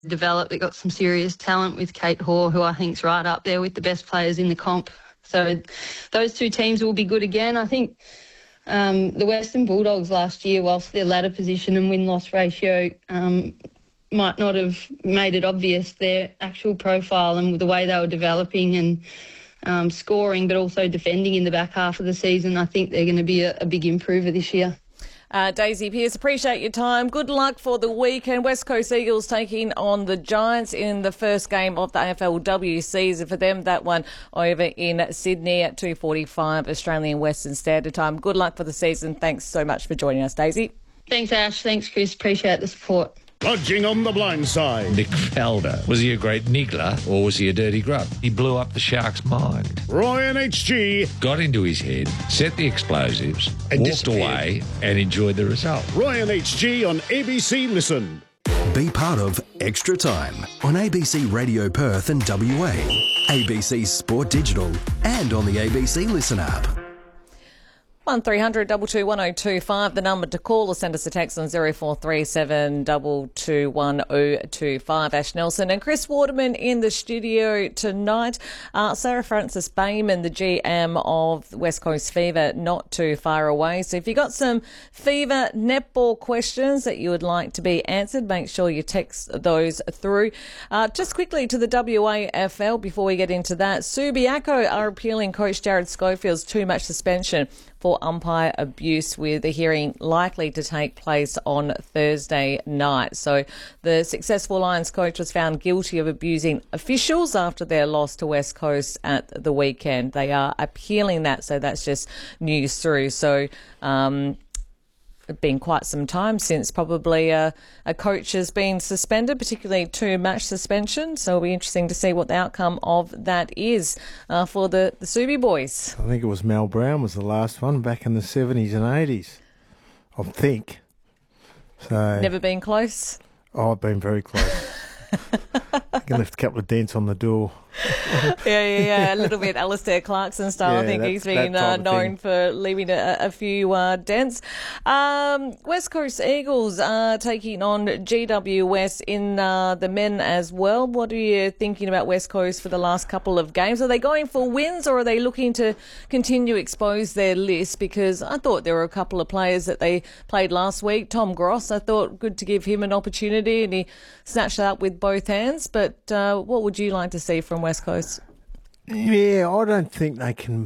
developed. They've got some serious talent with Kate Hoare, who I think's right up there with the best players in the comp. So those two teams will be good again. I think the Western Bulldogs last year, whilst their ladder position and win-loss ratio might not have made it obvious, their actual profile and the way they were developing and scoring, but also defending in the back half of the season, I think they're going to be a big improver this year. Daisy Pearce, appreciate your time. Good luck for the weekend. West Coast Eagles taking on the Giants in the first game of the AFLW season. For them, that one over in Sydney at 2:45 Australian Western Standard Time. Good luck for the season. Thanks so much for joining us, Daisy. Thanks, Ash. Thanks, Chris. Appreciate the support. Lodging on the blind side. Nick Felder. Was he a great niggler or was he a dirty grub? He blew up the Sharks' mind. Ryan HG. Got into his head, set the explosives, and walked away and enjoyed the result. Ryan HG on ABC Listen. Be part of Extra Time on ABC Radio Perth and WA, ABC Sport Digital, and on the ABC Listen app. 1300 221 1025, the number to call, or send us a text on 0437 221 1025. Ash Nelson and Chris Waterman in the studio tonight. Sarah Francis Bayman, the GM of West Coast Fever, not too far away. So if you've got some Fever netball questions that you would like to be answered, make sure you text those through. Just quickly to the WAFL before we get into that. Subiaco are appealing Coach Jared Schofield's too much suspension for umpire abuse, with a hearing likely to take place on Thursday night. So the successful Lions coach was found guilty of abusing officials after their loss to West Coast at the weekend. They are appealing that, so that's just news through. So it's been quite some time since probably a coach has been suspended, particularly two-match suspension. So it'll be interesting to see what the outcome of that is for the Subi boys. I think it was Mal Brown was the last one back in the 70s and 80s, I think. So never been close? Oh, I've been very close. I can left a couple of dents on the door. Yeah, a little bit Alistair Clarkson style. Yeah, I think he's been known for leaving a few dents. West Coast Eagles are taking on GWS in the men as well. What are you thinking about West Coast for the last couple of games? Are they going for wins, or are they looking to continue to expose their list? Because I thought there were a couple of players that they played last week. Tom Gross, I thought good to give him an opportunity, and he snatched it up with both hands. But what would you like to see from West Coast? Yeah, I don't think they can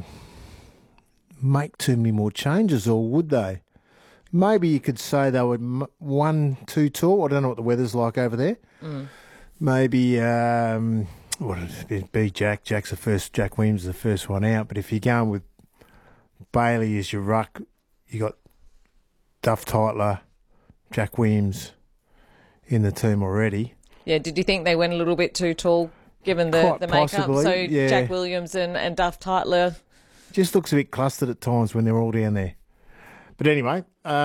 make too many more changes, or would they? Maybe you could say they were 1-2 tall. I don't know what the weather's like over there. Maybe, what would it be? Jack Williams is the first one out. But if you're going with Bailey as your ruck, you got Duff Tytler, Jack Williams in the team already. Yeah, did you think they went a little bit too tall, given the makeup? Possibly, so yeah. Jack Williams and Duff Tytler. Just looks a bit clustered at times when they're all down there. But anyway,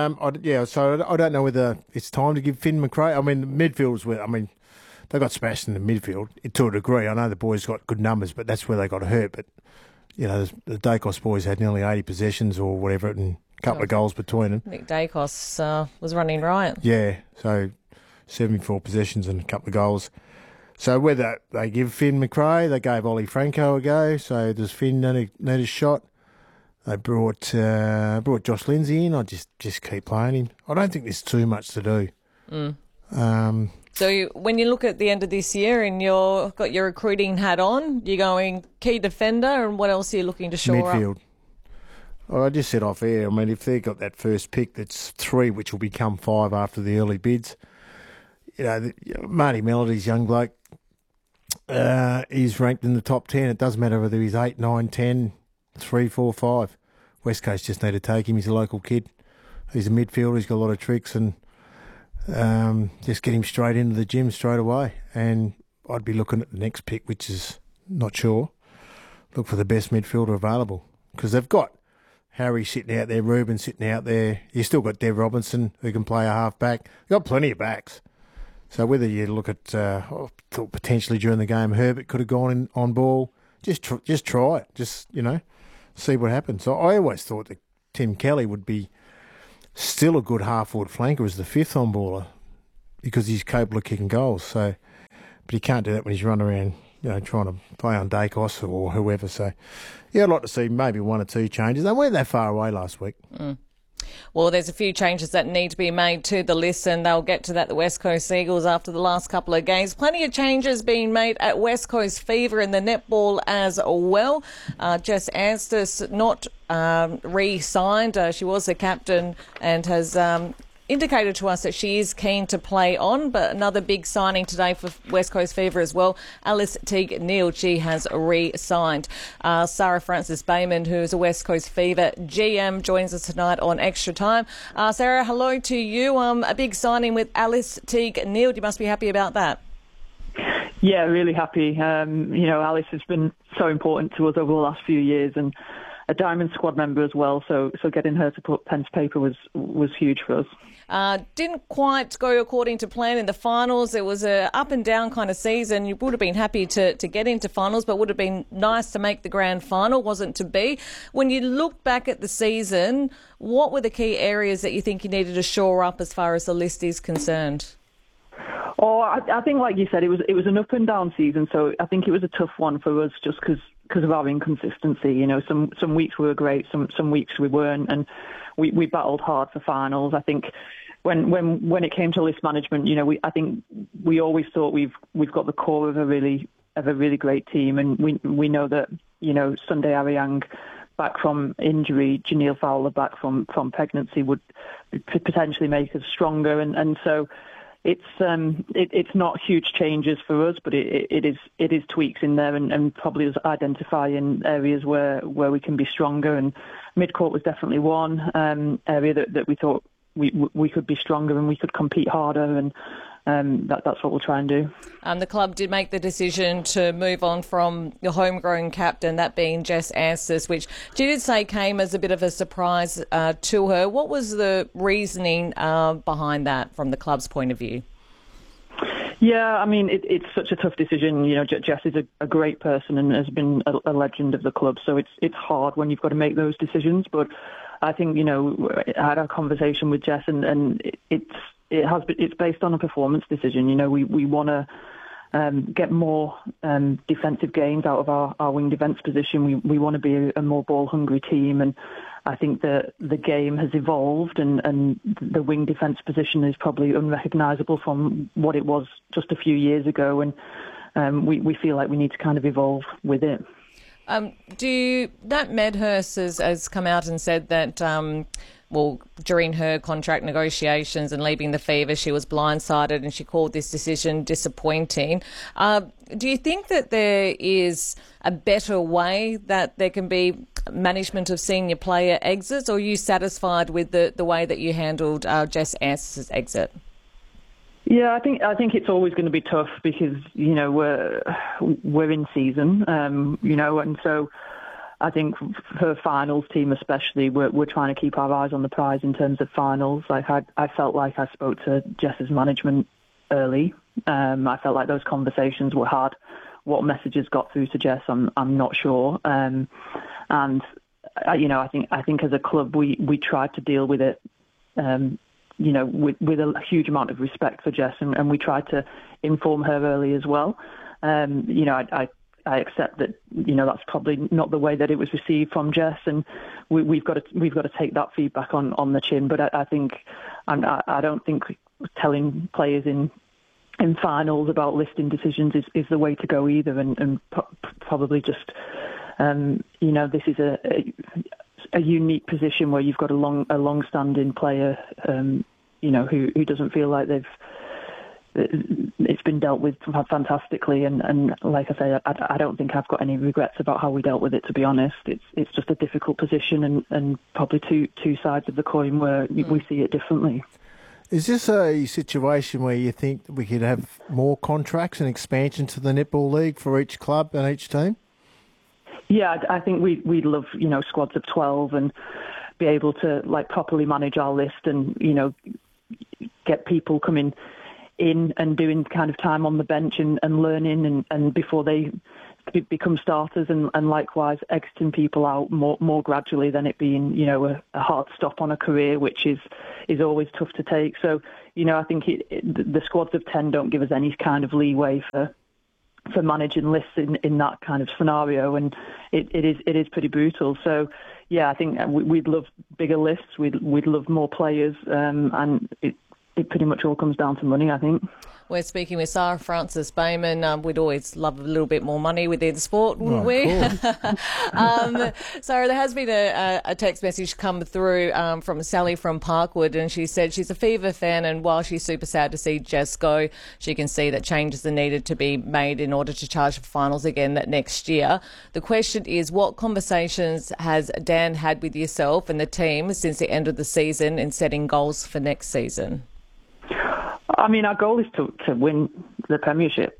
so I don't know whether it's time to give Finn McRae. I mean, the midfielders they got smashed in the midfield to a degree. I know the boys got good numbers, but that's where they got hurt. But, you know, the Dacos boys had nearly 80 possessions or whatever, and a couple of goals between them. Nick Dacos was running riot. Yeah, so 74 possessions and a couple of goals. So whether they give Finn McRae, they gave Ollie Franco a go, so does Finn need a shot? They brought Josh Lindsay in. I just keep playing him. I don't think there's too much to do. So when you look at the end of this year and you've got your recruiting hat on, you're going key defender, and what else are you looking to shore midfield. up? Well, I just said off air, I mean, if they've got that first pick, that's 3, which will become 5 after the early bids. You know, Marty Melody's young bloke, he's ranked in the top 10. It doesn't matter whether he's 8, 9, 10, 3, 4, 5. West Coast just need to take him. He's a local kid. He's a midfielder. He's got a lot of tricks, and just get him straight into the gym straight away. And I'd be looking at the next pick, which is not sure. Look for the best midfielder available, because they've got Harry sitting out there, Ruben sitting out there. You've still got Dev Robinson, who can play a half-back. They've got plenty of backs. So whether you look at thought potentially during the game Herbert could have gone in on ball, just try it. Just, you know, see what happens. So I always thought that Tim Kelly would be still a good half-forward flanker as the 5th on baller, because he's capable of kicking goals. So but he can't do that when he's running around, trying to play on Dacos or whoever. So, yeah, I'd like to see maybe one or two changes. They weren't that far away last week. Well, there's a few changes that need to be made to the list, and they'll get to that, the West Coast Eagles, after the last couple of games. Plenty of changes being made at West Coast Fever in the netball as well. Jess Anstis not re-signed. She was the captain and has indicated to us that she is keen to play on, but another big signing today for West Coast Fever as well. Alice Teague-Neal, she has re-signed. Sarah Francis Bayman, who is a West Coast Fever GM, joins us tonight on Extra Time. Sarah, hello to you. A big signing with Alice Teague-Neal. You must be happy about that. Yeah, really happy. Alice has been so important to us over the last few years, and a Diamond squad member as well, so getting her to put pen to paper was huge for us. Didn't quite go according to plan in the finals. It was a up and down kind of season. You would have been happy to get into finals, but would have been nice to make the grand final. Wasn't to be. When you look back at the season, what were the key areas that you think you needed to shore up as far as the list is concerned? Oh, I think, like you said, it was an up and down season, so I think it was a tough one for us just because of our inconsistency. Some weeks we were great, some weeks we weren't, and we battled hard for finals. I think when it came to list management, I think we always thought we've got the core of a really great team, and we know that Sunday Ariang back from injury, Janelle Fowler back from pregnancy would potentially make us stronger, and so. It's not huge changes for us, but it is tweaks in there, and probably us identifying areas where we can be stronger. And midcourt was definitely one area that we thought we could be stronger and we could compete harder, and that's what we'll try and do. The club did make the decision to move on from the homegrown captain, that being Jess Anstis, which she did say came as a bit of a surprise to her. What was the reasoning behind that from the club's point of view? Yeah, I mean, it's such a tough decision. Jess is a great person and has been a legend of the club, so it's hard when you've got to make those decisions. But I think, I had a conversation with Jess, and it's based on a performance decision. We want to get more defensive gains out of our wing defence position. We want to be a more ball hungry team, and I think that the game has evolved, and the wing defence position is probably unrecognisable from what it was just a few years ago, and we feel like we need to kind of evolve with it. Nat Medhurst has come out and said that, during her contract negotiations and leaving the Fever, she was blindsided and she called this decision disappointing. Do you think that there is a better way that there can be management of senior player exits, or are you satisfied with the way that you handled Jess Anstis' exit? Yeah, I think it's always going to be tough because we're in season, and so I think her finals team especially, we're trying to keep our eyes on the prize in terms of finals. Like I felt like I spoke to Jess's management early. I felt like those conversations were hard. What messages got through to Jess, I'm not sure. And I think as a club we tried to deal with it. With a huge amount of respect for Jess, and we tried to inform her early as well. I accept that that's probably not the way that it was received from Jess, and we've got to take that feedback on the chin. But I think I don't think telling players in finals about listing decisions is the way to go either, and probably just this is a unique position where you've got a long-standing player, who doesn't feel like it's been dealt with fantastically, and like I say, I don't think I've got any regrets about how we dealt with it. To be honest, it's just a difficult position, and probably two sides of the coin where we see it differently. Is this a situation where you think we could have more contracts and expansion to the Netball League for each club and each team? Yeah, I think we'd love, squads of 12 and be able to properly manage our list and, get people coming in and doing kind of time on the bench and learning and before they become starters, and likewise exiting people out more gradually than it being, a hard stop on a career, which is always tough to take. So, I think the squads of 10 don't give us any kind of leeway for managing lists in that kind of scenario, and it is pretty brutal. So yeah, I think we'd love bigger lists, we'd love more players, and it pretty much all comes down to money, I think. We're speaking with Sarah Francis-Bayman. We'd always love a little bit more money within sport, wouldn't we? Sarah, there has been a text message come through from Sally from Parkwood, and she said she's a Fever fan, and while she's super sad to see Jess go, she can see that changes are needed to be made in order to charge for finals again that next year. The question is, what conversations has Dan had with yourself and the team since the end of the season in setting goals for next season? I mean, our goal is to win the Premiership.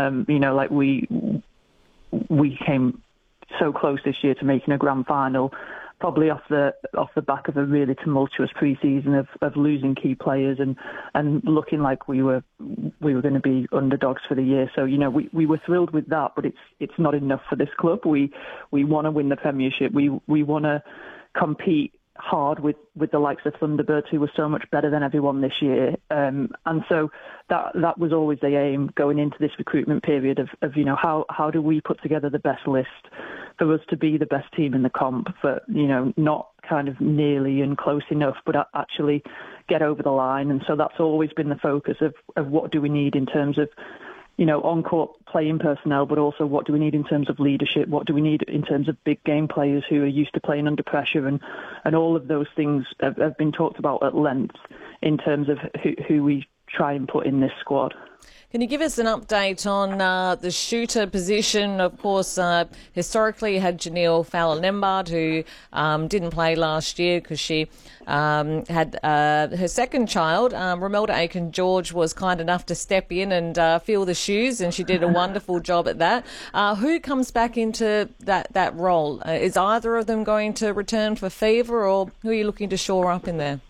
We came so close this year to making a grand final, probably off the back of a really tumultuous pre-season of losing key players and looking like we were going to be underdogs for the year. So we were thrilled with that, but it's not enough for this club. We want to win the Premiership. We want to compete hard with the likes of Thunderbirds, who were so much better than everyone this year, and so that was always the aim going into this recruitment period of how do we put together the best list for us to be the best team in the comp, for not kind of nearly and close enough, but actually get over the line. And so that's always been the focus of what do we need in terms of on-court playing personnel, but also what do we need in terms of leadership? What do we need in terms of big game players who are used to playing under pressure? And all of those things have been talked about at length in terms of who we try and put in this squad. Can you give us an update on the shooter position? Of course, historically you had Janelle Fowler-Lembard, who didn't play last year because she had her second child. Romelda Aiken-George was kind enough to step in and fill the shoes, and she did a wonderful job at that. Who comes back into that role? Is either of them going to return for Fever, or who are you looking to shore up in there?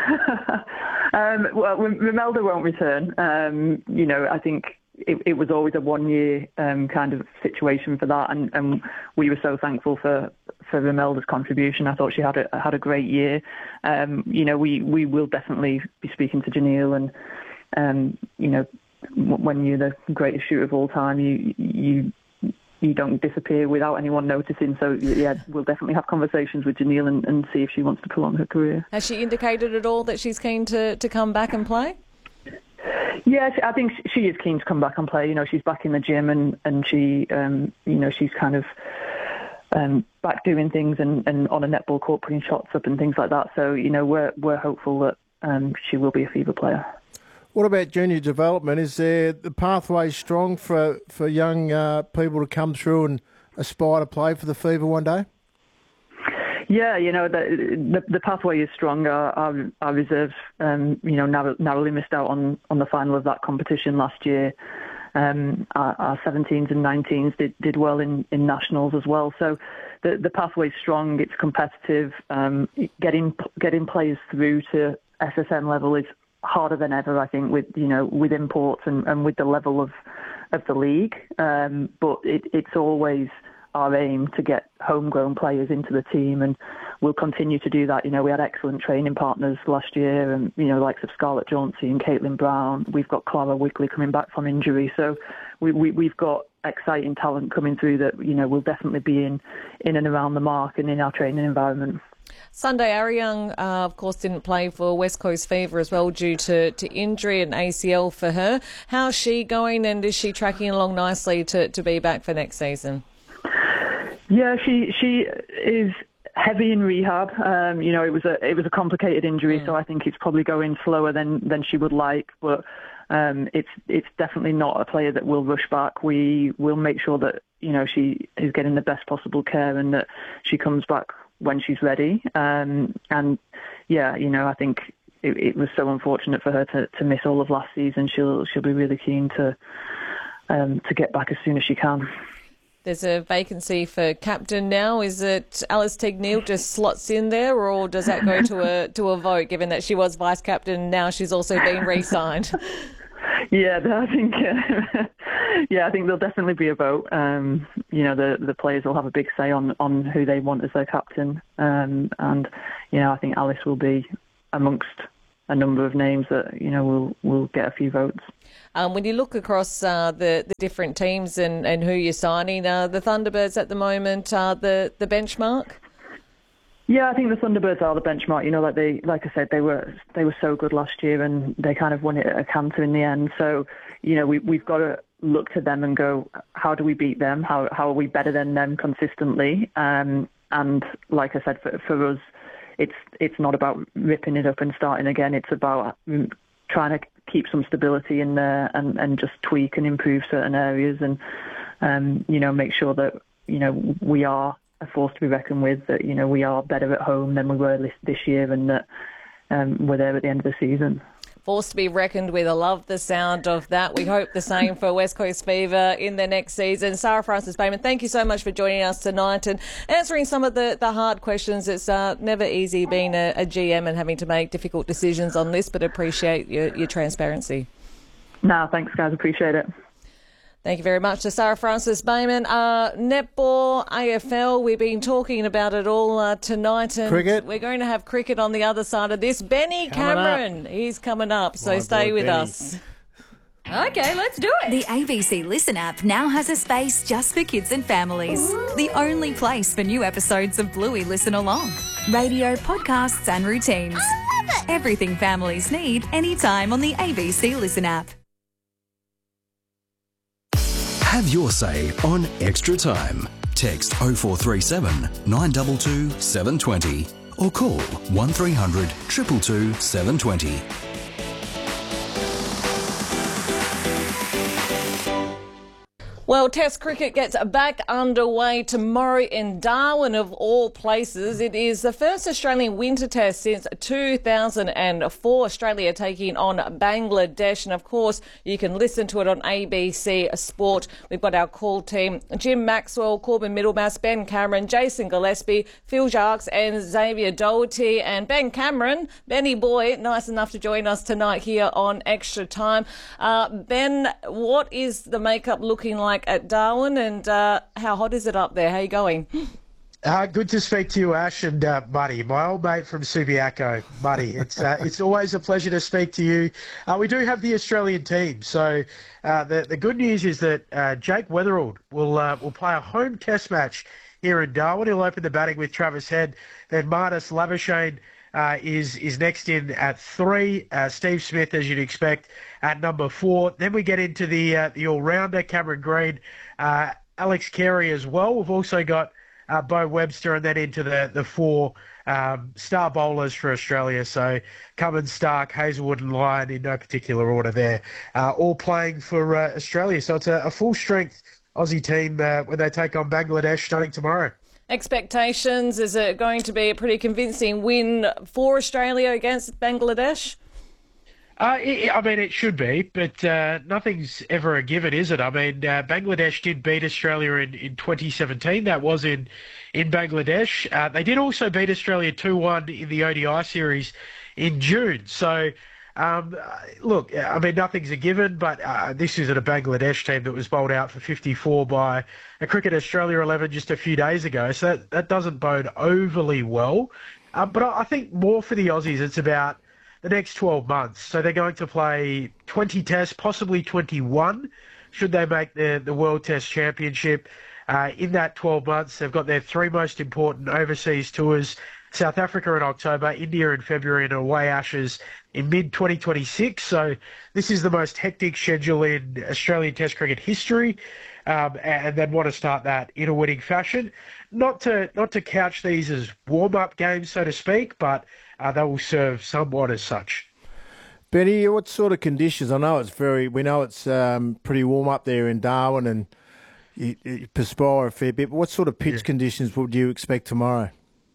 Well, Romelda won't return. I think it was always a 1 year kind of situation for that, and we were so thankful for Romelda's contribution. I thought she had a great year. We will definitely be speaking to Janelle, and when you're the greatest shooter of all time, you don't disappear without anyone noticing. So, yeah, we'll definitely have conversations with Janelle and see if she wants to prolong her career. Has she indicated at all that she's keen to come back and play? Yeah, I think she is keen to come back and play. She's back in the gym and she, she's kind of back doing things and on a netball court putting shots up and things like that. So, we're hopeful that she will be a Fever player. What about junior development? Is there the pathway strong for young people to come through and aspire to play for the Fever one day? Yeah, the pathway is strong. Our reserves, narrowly missed out on the final of that competition last year. Our 17s and 19s did well in nationals as well. So the pathway's strong. It's competitive. Getting players through to SSN level is harder than ever, I think, with imports and with the level of the league. But it's always our aim to get homegrown players into the team, and we'll continue to do that. We had excellent training partners last year, and likes of Scarlett Jauncey and Caitlin Brown. We've got Clara Wigley coming back from injury, so we've got exciting talent coming through that will definitely be in and around the mark and in our training environment. Sunday Ariang, of course, didn't play for West Coast Fever as well due to injury and ACL for her. How's she going, and is she tracking along nicely to be back for next season? Yeah, she is heavy in rehab. It was a complicated injury, so I think it's probably going slower than she would like. But it's definitely not a player that will rush back. We will make sure that she is getting the best possible care and that she comes back when she's ready. I think it was so unfortunate for her to miss all of last season. She'll be really keen to get back as soon as she can. There's a vacancy for captain now. Is it Alice Teague-Neal just slots in there, or does that go to a vote, given that she was vice captain, now she's also been re-signed? Yeah, I think there'll definitely be a vote. The players will have a big say on who they want as their captain, and I think Alice will be amongst a number of names that will get a few votes. When you look across the different teams and who you're signing, the Thunderbirds at the moment are the benchmark? Yeah, I think the Thunderbirds are the benchmark. You know, like I said, they were so good last year, and they kind of won it at a canter in the end. So, you know, we've got to look to them and go, how do we beat them? How are we better than them consistently? And like I said, for us, it's not about ripping it up and starting again. It's about trying to keep some stability in there and just tweak and improve certain areas and, you know, make sure that, you know, we are a force to be reckoned with, that, you know, we are better at home than we were this year, and that we're there at the end of the season. Force to be reckoned with. I love the sound of that. We hope the same for West Coast Fever in the next season. Sarah Francis-Bayman, thank you so much for joining us tonight and answering some of the hard questions. It's never easy being a GM and having to make difficult decisions on this, but appreciate your transparency. No, thanks, guys. Appreciate it. Thank you very much to Sarah Francis-Bayman. Netball, AFL, we've been talking about it all tonight. And cricket. We're going to have cricket on the other side of this. Benny Cameron, he's coming up, so stay with us. Okay, let's do it. The ABC Listen app now has a space just for kids and families. The only place for new episodes of Bluey Listen Along. Radio, podcasts and routines. I love it. Everything families need anytime on the ABC Listen app. Have your say on Extra Time. Text 0437 922 720 or call 1300 222 720. Well, Test cricket gets back underway tomorrow in Darwin, of all places. It is the first Australian winter test since 2004. Australia taking on Bangladesh. And, of course, you can listen to it on ABC Sport. We've got our call team, Jim Maxwell, Corbin Middlemass, Ben Cameron, Jason Gillespie, Phil Jarks and Xavier Doherty. And Ben Cameron, Benny boy, nice enough to join us tonight here on Extra Time. Ben, what is the makeup looking like at Darwin, and how hot is it up there? How are you going? Good to speak to you, Ash, and Muddy, my old mate from Subiaco. Muddy, it's always a pleasure to speak to you. We do have the Australian team, so the good news is that Jake Weatherald will play a home test match here in Darwin. He'll open the batting with Travis Head. Then Marnus Labuschagne is next in at 3. Steve Smith, as you'd expect, at number 4. Then we get into the all-rounder, Cameron Green, Alex Carey as well. We've also got Bo Webster, and then into the 4 star bowlers for Australia. So Cummins, Stark, Hazelwood and Lyon in no particular order there, all playing for Australia. So it's a full-strength Aussie team when they take on Bangladesh starting tomorrow. Expectations, is it going to be a pretty convincing win for Australia against Bangladesh? I mean, it should be, but nothing's ever a given, is it? I mean, Bangladesh did beat Australia in 2017. That was in Bangladesh. They did also beat Australia 2-1 in the ODI series in June. So, look, I mean, nothing's a given, but this isn't a Bangladesh team that was bowled out for 54 by a Cricket Australia 11 just a few days ago. So that doesn't bode overly well. But I think more for the Aussies, it's about the next 12 months. So they're going to play 20 tests, possibly 21, should they make the World Test Championship. In that 12 months, they've got their 3 most important overseas tours: South Africa in October, India in February, and away Ashes in mid-2026. So this is the most hectic schedule in Australian Test cricket history, and they'd want to start that in a winning fashion. Not to couch these as warm-up games, so to speak, but they will serve somewhat as such. Benny, what sort of conditions? We know it's pretty warm up there in Darwin, and you perspire a fair bit. But what sort of pitch conditions would you expect tomorrow?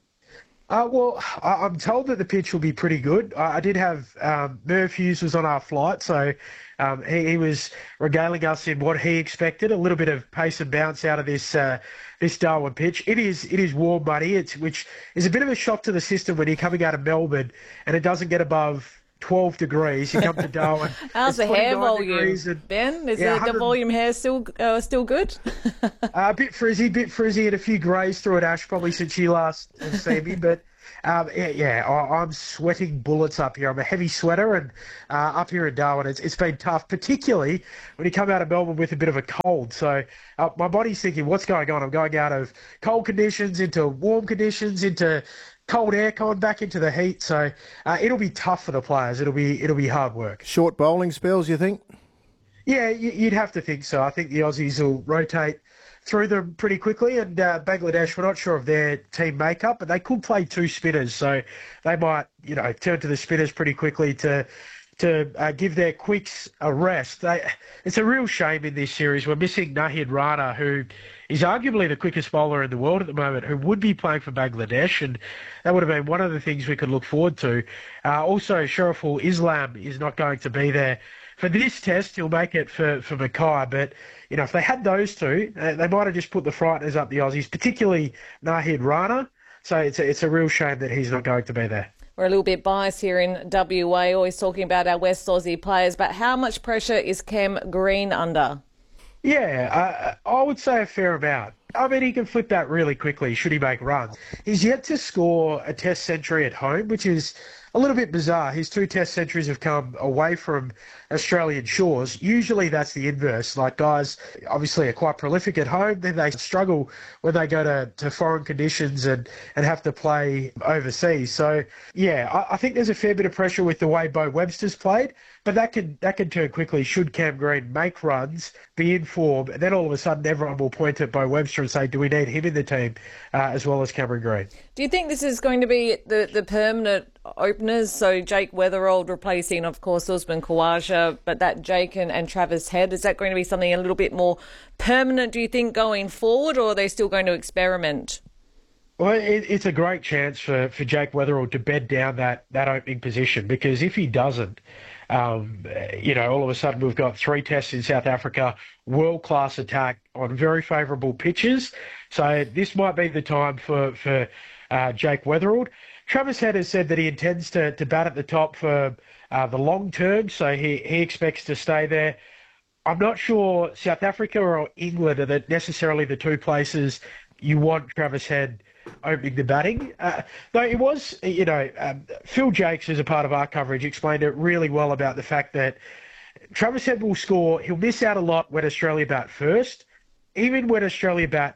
Well, I'm told that the pitch will be pretty good. I did have Merv Hughes was on our flight, so he was regaling us in what he expected, a little bit of pace and bounce out of this Darwin pitch. It is warm, buddy, which is a bit of a shock to the system when you're coming out of Melbourne and it doesn't get above 12 degrees. You come to Darwin. How's the hair volume, Ben? Is the volume hair still good? A bit frizzy, and a few greys through it, Ash, probably since you last have seen me. But I'm sweating bullets up here. I'm a heavy sweater, and up here in Darwin, it's been tough, particularly when you come out of Melbourne with a bit of a cold. So my body's thinking, what's going on? I'm going out of cold conditions into warm conditions, into cold aircon, back into the heat. So it'll be tough for the players. It'll be hard work. Short bowling spells, you think? Yeah, you'd have to think so. I think the Aussies will rotate through them pretty quickly, and Bangladesh, we're not sure of their team makeup, but they could play two spinners, so they might, turn to the spinners pretty quickly to give their quicks a rest. It's a real shame in this series. We're missing Nahid Rana, who is arguably the quickest bowler in the world at the moment, who would be playing for Bangladesh, and that would have been one of the things we could look forward to. Also, Shariful Islam is not going to be there for this test. He'll make it for Mackay, but if they had those two, they might have just put the frighteners up the Aussies, particularly Nahid Rana. So it's a real shame that he's not going to be there. We're a little bit biased here in WA, always talking about our West Aussie players, but how much pressure is Cam Green under? Yeah, I would say a fair amount. I mean, he can flip that really quickly should he make runs. He's yet to score a test century at home, which is a little bit bizarre. His two test centuries have come away from Australian shores. Usually that's the inverse. Like, guys obviously are quite prolific at home, then they struggle when they go to foreign conditions and have to play overseas. So, yeah, I think there's a fair bit of pressure with the way Bo Webster's played, but that can turn quickly should Cam Green make runs, be in form, and then all of a sudden everyone will point at Bo Webster and say, do we need him in the team as well as Cameron Green? Do you think this is going to be the permanent openers? So Jake Weatherald replacing, of course, Usman Khawaja, but that Jake and Travis Head, is that going to be something a little bit more permanent, do you think, going forward, or are they still going to experiment? Well, it's a great chance for Jake Weatherald to bed down that opening position, because if he doesn't, all of a sudden we've got 3 tests in South Africa, world-class attack on very favourable pitches. So this might be the time for Jake Weatherald. Travis Head has said that he intends to bat at the top for the long term, so he expects to stay there. I'm not sure South Africa or England are necessarily the two places you want Travis Head opening the batting. Though it was, Phil Jakes, as a part of our coverage, explained it really well about the fact that Travis Head will score. He'll miss out a lot when Australia bat first. Even when Australia bat,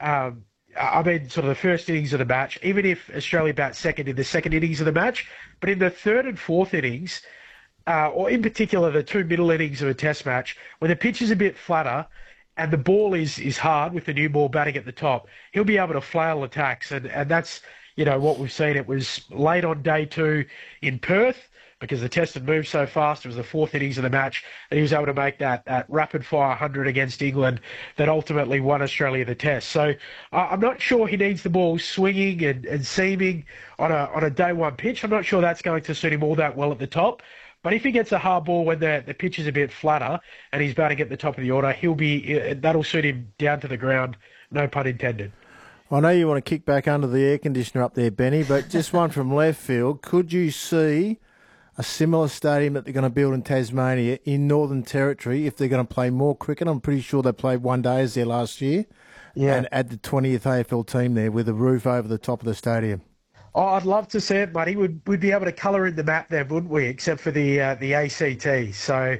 sort of the first innings of the match, even if Australia bat second in the second innings of the match, but in the third and fourth innings, or in particular the 2 middle innings of a test match, when the pitch is a bit flatter and the ball is hard with the new ball batting at the top, he'll be able to flail attacks. And that's, what we've seen. It was late on day 2 in Perth, because the test had moved so fast. It was the 4th innings of the match that he was able to make that rapid-fire 100 against England that ultimately won Australia the test. So I'm not sure he needs the ball swinging and seaming on a day 1 pitch. I'm not sure that's going to suit him all that well at the top. But if he gets a hard ball when the pitch is a bit flatter and he's batting at the top of the order, that'll suit him down to the ground, no pun intended. I know you want to kick back under the air conditioner up there, Benny, but just one from left field. Could you see a similar stadium that they're going to build in Tasmania in Northern Territory if they're going to play more cricket? I'm pretty sure they played 1 day there last year. Yeah. And add the 20th AFL team there with a roof over the top of the stadium. Oh, I'd love to see it, buddy. We'd be able to colour in the map there, wouldn't we? Except for the ACT. So,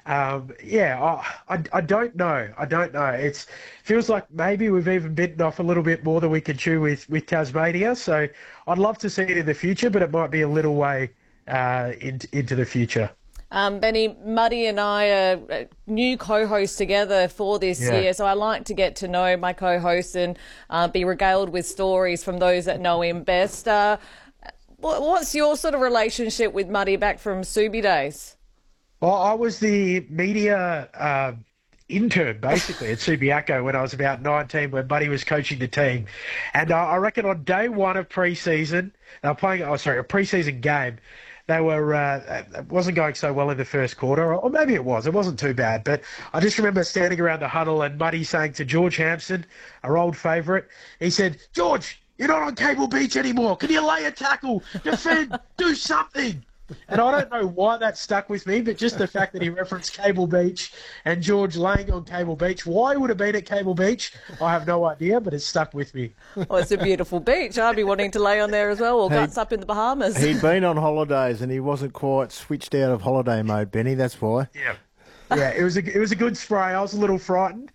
I don't know. It feels like maybe we've even bitten off a little bit more than we can chew with Tasmania. So I'd love to see it in the future, but it might be a little way into the future. Benny, Muddy and I are new co-hosts together for this year, so I like to get to know my co-hosts and be regaled with stories from those that know him best. What's your sort of relationship with Muddy back from Subi days? Well, I was the media intern, basically, at Subiaco when I was about 19, when Muddy was coaching the team. And I reckon on day 1 of pre-season, they were playing, a pre-season game, they were, it wasn't going so well in the first quarter, or maybe it wasn't too bad, but I just remember standing around the huddle and Muddy saying to George Hampson, our old favourite, he said, "George, you're not on Cable Beach anymore. Can you lay a tackle, defend, do something?" And I don't know why that stuck with me, but just the fact that he referenced Cable Beach and George Lang on Cable Beach. Why he would have been at Cable Beach, I have no idea, but it stuck with me. Oh, it's a beautiful beach. I'd be wanting to lay on there as well, or guts up in the Bahamas. He'd been on holidays and he wasn't quite switched out of holiday mode, Benny, that's why. Yeah, it was a good spray. I was a little frightened.